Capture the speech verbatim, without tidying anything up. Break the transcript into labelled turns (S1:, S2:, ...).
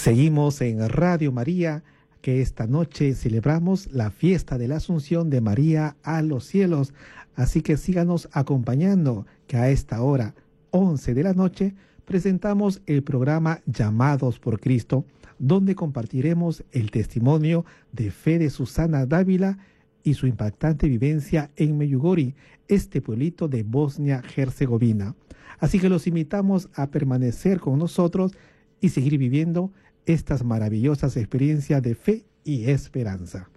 S1: Seguimos en Radio María, que esta noche celebramos la fiesta de la Asunción de María a los cielos. Así que síganos acompañando, que a esta hora, once de la noche, presentamos el programa Llamados por Cristo, donde compartiremos el testimonio de fe de Susana Dávila y su impactante vivencia en Meyugori, este pueblito de Bosnia-Herzegovina. Así que los invitamos a permanecer con nosotros y seguir viviendo estas maravillosas experiencias de fe y esperanza.